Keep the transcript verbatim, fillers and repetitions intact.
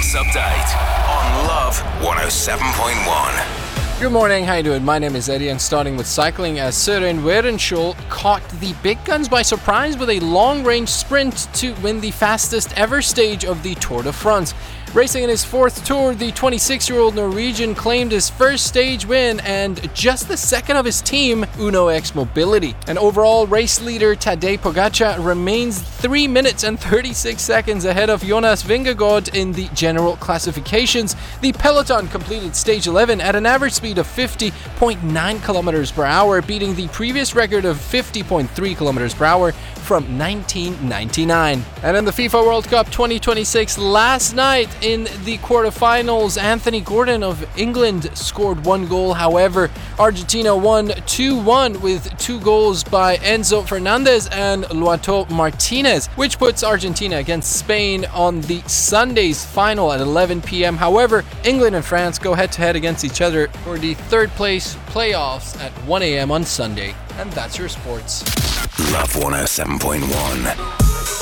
Sports Update on Love one oh seven point one. Good morning, how you doing? My name is Eddie, and starting with cycling, as Søren Werenskiold caught the big guns by surprise with a long-range sprint to win the fastest ever stage of the Tour de France. Racing in his fourth Tour, the twenty-six-year-old Norwegian claimed his first stage win and just the second of his team, Uno X Mobility. And overall race leader Tadej Pogačar remains three minutes and thirty-six seconds ahead of Jonas Vingegaard in the general classifications. The peloton completed stage eleven at an average speed of fifty point nine kilometers per hour, beating the previous record of fifty point three kilometers per hour from nineteen ninety-nine. And in the FIFA World Cup twenty twenty-six, last night in the quarterfinals, Anthony Gordon of England scored one goal. However, Argentina won two one with two goals by Enzo Fernandez and Lautaro Martinez, which puts Argentina against Spain on the Sunday's final at eleven p.m. However, England and France go head-to-head against each other for the third place playoffs at one a.m. on Sunday. And that's your sports. Love one oh seven point one.